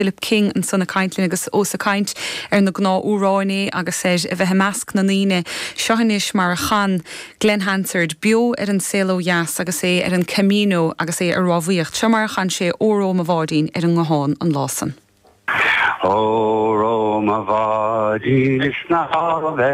Philip King an sanna caintlín agus os a caint na gná úráinní agus a bheit measc na níine seohanis mar a chan Glen Hansard bio an célo jas agus an Camino agus ar rábhíocht se mar a chan sé óró a bhádín an gháin an lásan. Óró a bhádín is na